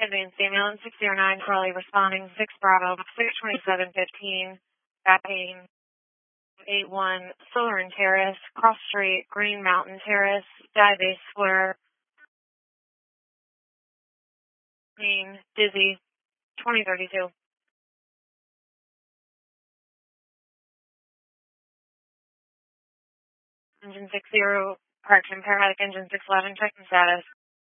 Advanced ambulance 609, Crowley responding 6 Bravo 62715, backing 81 Southern Terrace, Cross Street, Green Mountain Terrace, Sky Base Square, Main, Dizzy 2032. Engine 60, correction, paramedic engine 611, checking status.